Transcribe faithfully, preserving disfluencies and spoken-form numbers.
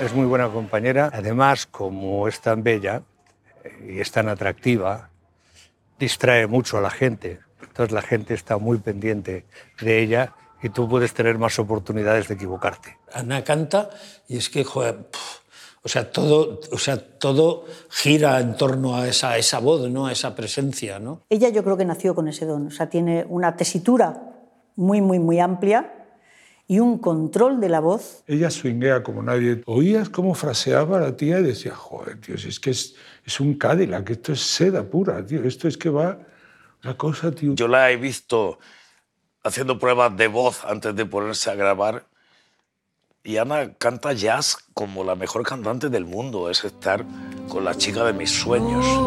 es muy buena compañera. Además, como es tan bella y es tan atractiva, distrae mucho a la gente. Entonces la gente está muy pendiente de ella y tú puedes tener más oportunidades de equivocarte. Ana canta y es que, joder, pff, o sea, todo, o sea, todo gira en torno a esa, esa voz, ¿no? A esa presencia, ¿no? Ella yo creo que nació con ese don, o sea, tiene una tesitura muy, muy, muy amplia y un control de la voz. Ella swinguea como nadie. Oías cómo fraseaba la tía y decía, joder, tío, si es que es, es un Cadillac, esto es seda pura, tío, esto es que va una cosa, tío. Yo la he visto haciendo pruebas de voz antes de ponerse a grabar y Ana canta jazz como la mejor cantante del mundo, es estar con la chica de mis sueños.